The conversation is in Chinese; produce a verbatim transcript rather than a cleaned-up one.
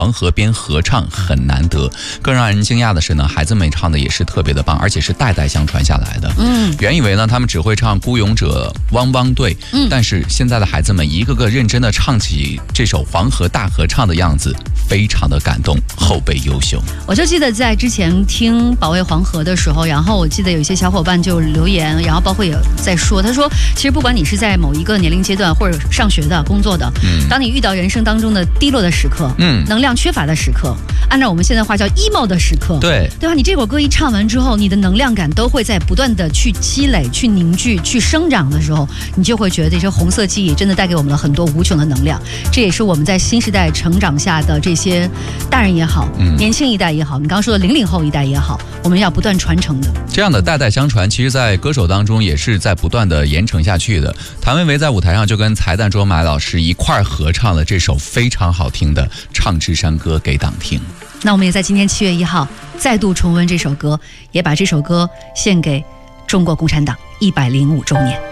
黄河边合唱很难得。更让人惊讶的是呢，孩子们唱的也是特别的棒，而且是代代相传下来的。嗯，原以为呢他们只会唱孤勇者汪汪队，嗯，但是现在的孩子们一个个认真的唱起这首黄河大合唱的样子，非常的感动，后辈优秀。 我就记得在之前听保卫黄河的时候，然后我记得有一些小伙伴就留言，然后包括也在说，他说其实不管你是在某一个年龄阶段或者上学的工作的，嗯，当你遇到人生当中的低落的时刻，嗯，能量缺乏的时刻，按照我们现在话叫 emo 的时刻， 对对吧？你这首歌一唱完之后，你的能量感都会在不断的去积累、去凝聚、去生长的时候，你就会觉得这些红色记忆真的带给我们了很多无穷的能量。这也是我们在新时代成长下的这些大人也好，嗯，年轻一代也好，你刚刚说的零零后一代也好，我们要不断传承的。 这样的代代相传，其实在歌手当中也是在不断的延承下去的。谭维维在舞台上就跟财旦卓玛老师一块儿合唱了这首非常好听的《唱支山歌给党听》。 那我们也在今天七月一号再度重温这首歌，也把这首歌献给中国共产党一百零五周年。